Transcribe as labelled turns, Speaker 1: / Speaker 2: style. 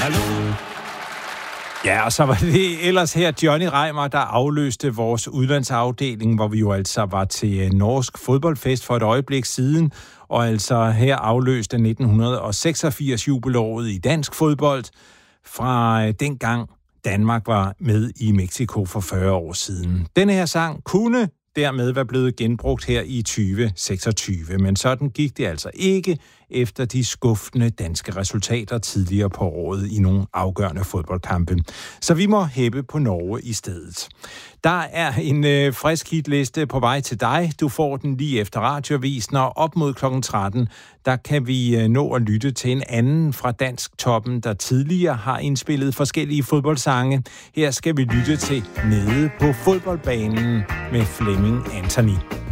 Speaker 1: hallo.
Speaker 2: Ja, og så var det ellers her Johnny Reimer, der afløste vores udlandsafdeling, hvor vi jo altså var til norsk fodboldfest for et øjeblik siden, og altså her afløste 1986 jubelåret i dansk fodbold fra dengang Danmark var med i Mexico for 40 år siden. Denne her sang kunne dermed være blevet genbrugt her i 2026, men sådan gik det altså ikke efter de skuffende danske resultater tidligere på året i nogle afgørende fodboldkampe. Så vi må hæppe på Norge i stedet. Der er en frisk hitliste på vej til dig. Du får den lige efter radiovisen, og op mod kl. 13, der kan vi nå at lytte til en anden fra Dansk Toppen, der tidligere har indspillet forskellige fodboldsange. Her skal vi lytte til Nede på fodboldbanen med Flemming Anthony.